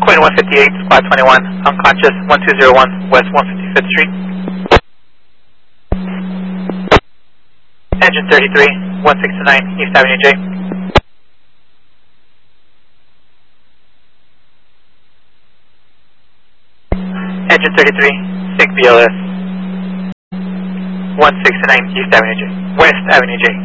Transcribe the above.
Quinn 158, Squad 21, unconscious, 1201 West 155th Street. Engine 33, 169 East Avenue J. Engine 33, SIG BLS, 169 East Avenue J. West Avenue J.